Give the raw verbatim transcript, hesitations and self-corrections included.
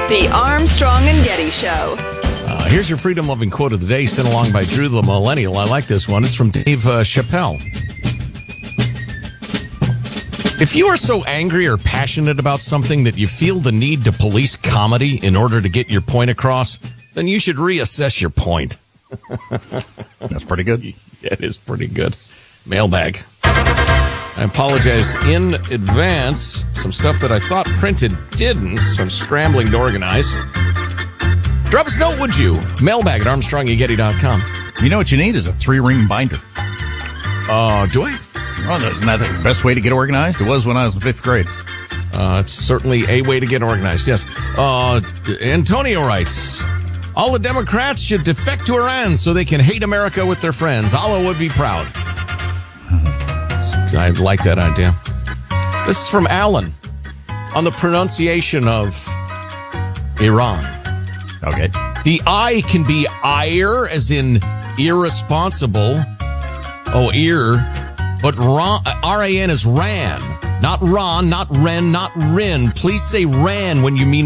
The Armstrong and Getty Show. Uh, here's your freedom-loving quote of the day, sent along by Drew the Millennial. I like this one. It's from Dave uh, Chappelle. If you are so angry or passionate about something that you feel the need to police comedy in order to get your point across, then you should reassess your point. That's pretty good. It is pretty good. Mailbag. I apologize in advance. Some stuff that I thought printed didn't, so I'm scrambling to organize. Drop us a note, would you? Mailbag at armstrong and getty dot com. You know what you need is a three-ring binder. Uh, do I? Well, isn't that the best way to get organized? It was when I was in fifth grade. Uh, it's certainly a way to get organized, yes. Uh, Antonio writes, all the Democrats should defect to Iran so they can hate America with their friends. Allah would be proud. I like that idea. This is from Alan on the pronunciation of Iran. Okay. The I can be ire, as in irresponsible. Oh, ear. But R A N is ran. Not Ron, not Ren, not Rin. Please say ran when you mean